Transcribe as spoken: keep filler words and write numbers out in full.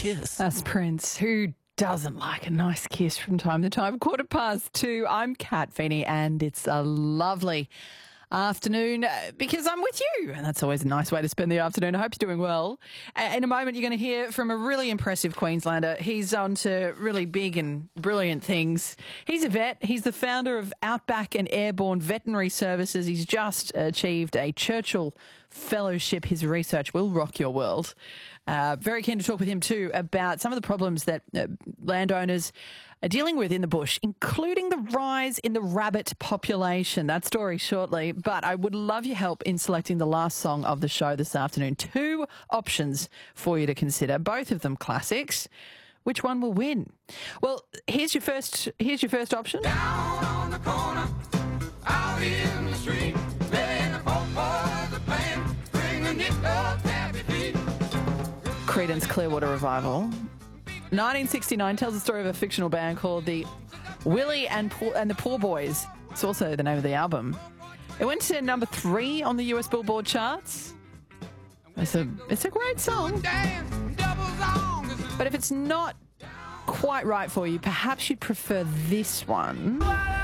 kiss. That's Prince. Who doesn't like a nice kiss from time to time? Quarter past two. I'm Kat Feeney, and it's a lovely afternoon uh, because I'm with you, and that's always a nice way to spend the afternoon. I hope you're doing well. Uh, in a moment, you're going to hear from a really impressive Queenslander. He's on to really big and brilliant things. He's a vet. He's the founder of Outback and Airborne Veterinary Services. He's just achieved a Churchill Fellowship. His research will rock your world. Uh, very keen to talk with him too about some of the problems that uh, landowners are dealing with in the bush, including the rise in the rabbit population. That story shortly, but I would love your help in selecting the last song of the show this afternoon. Two options for you to consider, both of them classics. Which one will win? Well, here's your first. Here's your first option. Down on the corner, out in the street, playing the folk boys are playing, bringing it up happy feet. Creedence Clearwater Revival. nineteen sixty-nine tells the story of a fictional band called the Willie and Poor, and the Poor Boys. It's also the name of the album. It went to number three on the U S Billboard charts. It's a it's a great song. But if it's not quite right for you, perhaps you'd prefer this one.